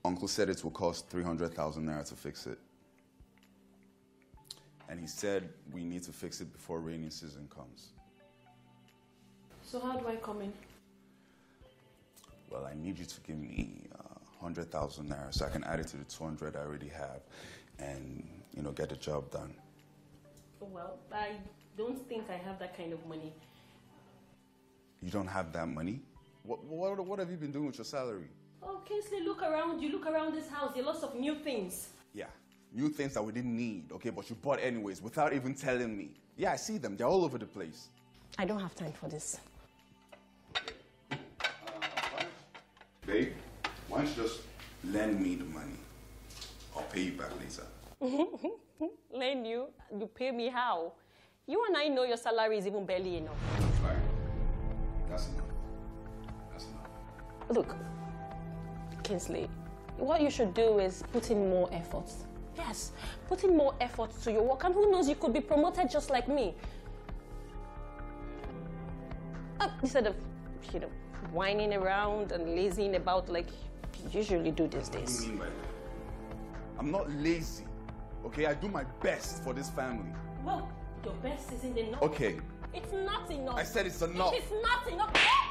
Uncle said it will cost 300,000 naira to fix it. And he said we need to fix it before rainy season comes. So how do I come in? Well, I need you to give me 100,000 naira so I can add it to the 200 I already have and, get the job done. Well, I don't think I have that kind of money. You don't have that money? What have you been doing with your salary? Oh, Kingsley, look around. You look around this house. There are lots of new things. Yeah, new things that we didn't need, okay? But you bought anyways without even telling me. Yeah, I see them. They're all over the place. I don't have time for this. Babe, why don't you just lend me the money? I'll pay you back later. Lend you? You pay me how? You and I know your salary is even barely enough. Fine. That's enough. That's enough. Look, Kingsley, what you should do is put in more effort. Yes, put in more effort to your work, and who knows, you could be promoted just like me. Instead of, whining around and lazying about like you usually do these days. What do you mean by that? I'm not lazy, okay? I do my best for this family. Well, your best isn't enough. Okay. It's not enough. I said it's enough. It's not enough.